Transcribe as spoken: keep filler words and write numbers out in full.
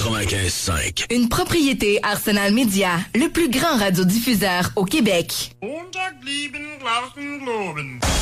quatre-vingt-quinze cinq. Une propriété Arsenal Media, le plus grand radiodiffuseur au Québec. Montag, lieben Glauben, Globen.